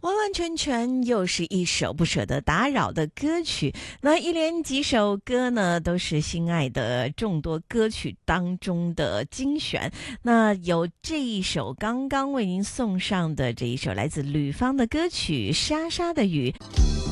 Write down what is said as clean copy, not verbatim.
完完全全又是一首不舍得打扰的歌曲。那一连几首歌呢，都是心爱的众多歌曲当中的精选。那有这一首刚刚为您送上的这一首来自吕方的歌曲《沙沙的雨》。